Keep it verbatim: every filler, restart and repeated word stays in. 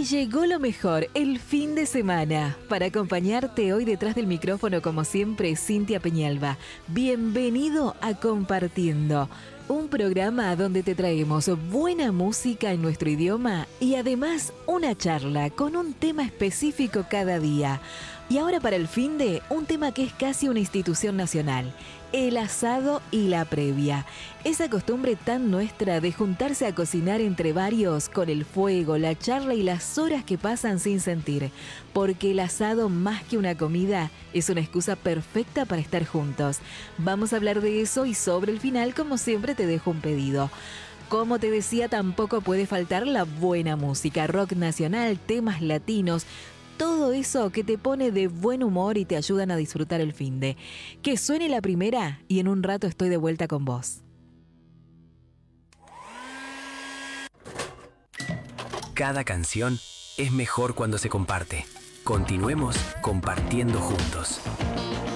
Llegó lo mejor, el fin de semana. Para acompañarte hoy detrás del micrófono, como siempre, Cintia Peñalba. Bienvenido a Compartiendo, un programa donde te traemos buena música en nuestro idioma y además una charla con un tema específico cada día. Y ahora para el finde, un tema que es casi una institución nacional: el asado y la previa. Esa costumbre tan nuestra de juntarse a cocinar entre varios con el fuego, la charla y las horas que pasan sin sentir. Porque el asado, más que una comida, es una excusa perfecta para estar juntos. Vamos a hablar de eso y sobre el final, como siempre, te dejo un pedido. Como te decía, tampoco puede faltar la buena música, rock nacional, temas latinos. Todo eso que te pone de buen humor y te ayudan a disfrutar el finde. Que suene la primera y en un rato estoy de vuelta con vos. Cada canción es mejor cuando se comparte. Continuemos compartiendo juntos.